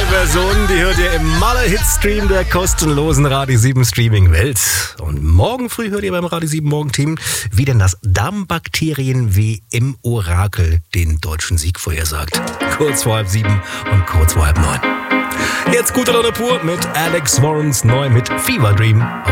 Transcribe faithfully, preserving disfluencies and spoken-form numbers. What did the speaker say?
Version, die hört ihr im Malle-Hit-Stream der kostenlosen Radio sieben Streaming-Welt. Und morgen früh hört ihr beim Radio sieben Morgen-Team, wie denn das Darmbakterien-W im Orakel den deutschen Sieg vorhersagt. Kurz vor halb sieben und kurz vor halb neun. Jetzt gute Laune pur mit Alex Warrens neu mit Fever Dream.